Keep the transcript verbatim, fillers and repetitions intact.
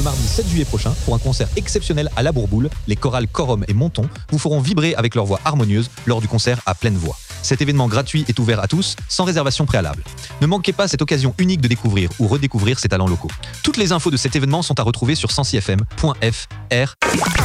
mardi sept juillet prochain pour un concert exceptionnel à La Bourboule. Les chorales Corum et Monton vous feront vibrer avec leur voix harmonieuse lors du concert à pleine voix. Cet événement gratuit est ouvert à tous, sans réservation préalable. Ne manquez pas cette occasion unique de découvrir ou redécouvrir ces talents locaux. Toutes les infos de cet événement sont à retrouver sur sensi f m point f r.